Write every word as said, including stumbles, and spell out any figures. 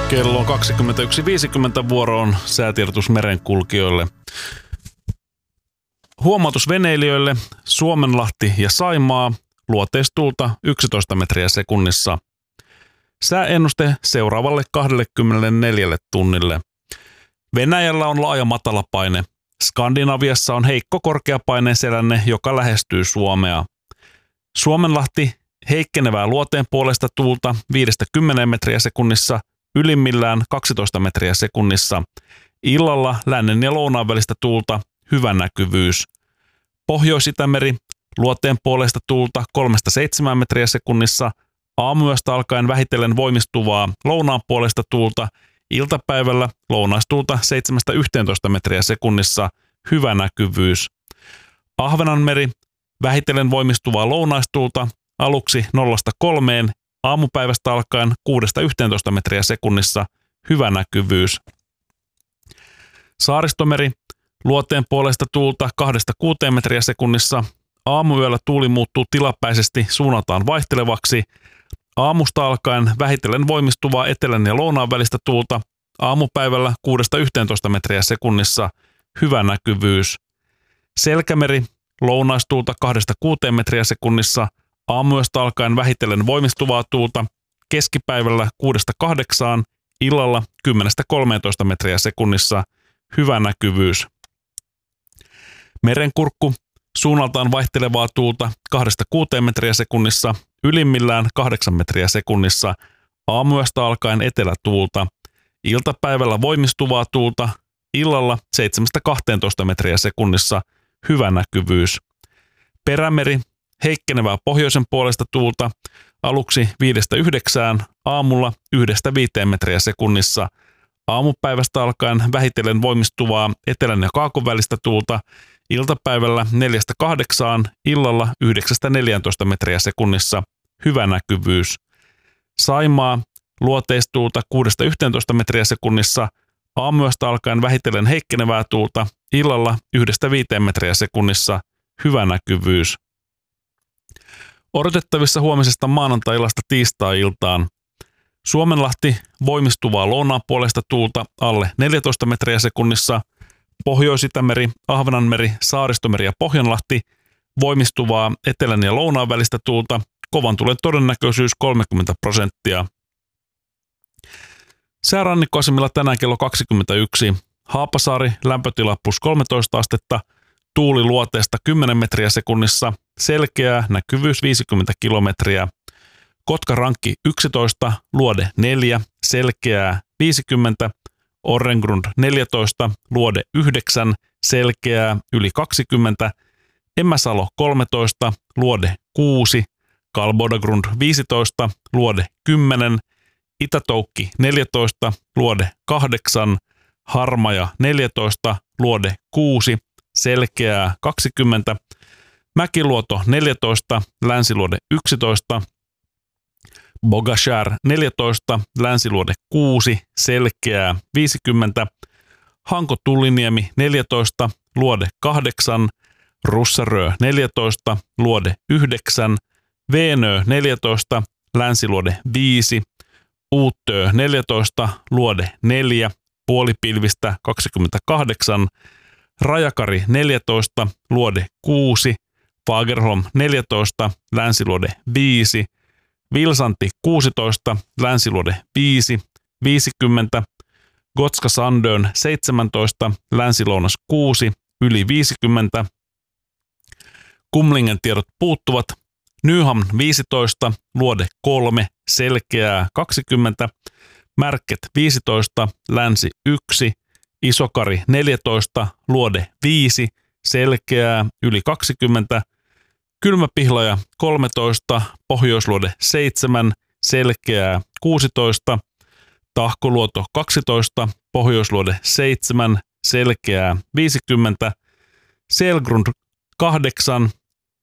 Kello on kaksikymmentäyksi viisikymmentä vuoroon säätiedotus merenkulkijoille. Huomautus veneilijöille: Suomenlahti ja Saimaa, luoteistuulta yksitoista metriä sekunnissa. Sääennuste seuraavalle kaksikymmentäneljä tunnille. Venäjällä on laaja matalapaine. Skandinaviassa on heikko korkeapaineen selänne, joka lähestyy Suomea. Suomenlahti heikkenevää luoteen puolesta tuulta viidestä kymmeneen metriä sekunnissa, ylimmillään kaksitoista metriä sekunnissa. Illalla lännen ja lounaan välistä tuulta, hyvä näkyvyys. Pohjois-Itämeri luoteen puolesta tuulta kolmesta seitsemään metriä sekunnissa, aamuyöstä alkaen vähitellen voimistuvaa lounaan puolesta tuulta, iltapäivällä lounaistuulta seitsemästä yhteentoista metriä sekunnissa, hyvä näkyvyys. Ahvenanmeri vähitellen voimistuvaa lounaistuulta, aluksi nollasta kolmeen, aamupäivästä alkaen kuudesta yhteentoista metriä sekunnissa, hyvä näkyvyys. Saaristomeri luoteen puolesta tuulta kahdesta kuuteen metriä sekunnissa, aamuyöllä tuuli muuttuu tilapäisesti suunnaltaan vaihtelevaksi, aamusta alkaen vähitellen voimistuvaa etelän ja lounaan välistä tuulta, aamupäivällä kuudesta yhteentoista metriä sekunnissa, hyvä näkyvyys. Selkämeri lounaistuulta kahdesta kuuteen metriä sekunnissa, aamuyöstä alkaen vähitellen voimistuvaa tuulta, keskipäivällä kuudesta kahdeksaan, illalla kymmenestä kolmeentoista metriä sekunnissa, hyvä näkyvyys. Merenkurkku suunnaltaan vaihtelevaa tuulta kahdesta kuuteen metriä sekunnissa, ylimmillään kahdeksan metriä sekunnissa, aamuyöstä alkaen etelätuulta, iltapäivällä voimistuvaa tuulta, illalla seitsemästä kahteentoista metriä sekunnissa, hyvä näkyvyys. Perämeri heikkenevää pohjoisen puolesta tuulta, aluksi viidestä yhdeksään, aamulla yhdestä viiteen metriä sekunnissa, aamupäivästä alkaen vähitellen voimistuvaa etelän ja kaakon välistä tuulta, iltapäivällä neljästä kahdeksaan, illalla yhdeksästä neljääntoista metriä sekunnissa, hyvä näkyvyys. Saimaa luoteistuulta kuudesta yhteentoista metriä sekunnissa, aamuyöstä alkaen vähitellen heikkenevää tuulta, illalla yhdestä viiteen metriä sekunnissa, hyvä näkyvyys. Odotettavissa huomisesta maanantai-illasta tiistai-iltaan. Suomenlahti voimistuvaa lounaan puolesta tuulta alle neljätoista metriä sekunnissa, Pohjois-Itämeri, Ahvenanmeri, Saaristomeri ja Pohjanlahti voimistuvaa etelän ja lounaan välistä tuulta, kovan tulen todennäköisyys kolmekymmentä prosenttia. Säärannikkoasemilla tänään kello kaksikymmentäyksi. Haapasaari, lämpötila plus kolmetoista astetta, tuuli luoteesta kymmenen metriä sekunnissa, selkeää, näkyvyys viisikymmentä kilometriä. Kotka-Rankki yksitoista, luode neljä, selkeää viisikymmentä, Orrengrund neljätoista, luode yhdeksän, selkeää yli kaksikymmentä, Emäsalo kolmetoista, luode kuusi, Kalbodagrund viisitoista, luode kymmenen, Itätoukki neljätoista, luode kahdeksan, Harmaja neljätoista, luode kuusi, selkeää kaksikymmentä, Mäkiluoto neljätoista, länsiluode yksitoista, Bogashär neljätoista, länsiluode kuusi, selkeää viisikymmentä, Hanko-Tulliniemi neljätoista, luode kahdeksan, Russarö neljätoista, luode yhdeksän, Veenö neljätoista, länsiluode viisi, Uuttöö neljätoista, luode neljä, puolipilvistä kaksikymmentäkahdeksan, Rajakari neljätoista, luode kuusi, Fagerholm neljätoista, länsiluode viisi, Vilsanti kuusitoista, länsiluode viisi, viisikymmentä, Gotska Sandön seitsemäntoista, länsilounas kuusi, yli viisikymmentä, Kumlingen tiedot puuttuvat, Nyhamn viisitoista, luode kolme, selkeää kaksikymmentä, Märket viisitoista, länsi yksi, Isokari neljätoista, luode viisi, selkeää yli kaksikymmentä, Kylmäpihlaja kolmetoista, pohjoisluode seitsemän, selkeää kuusitoista, Tahkoluoto kaksitoista, pohjoisluode seitsemän, selkeää viisikymmentä, Selgrund kahdeksan,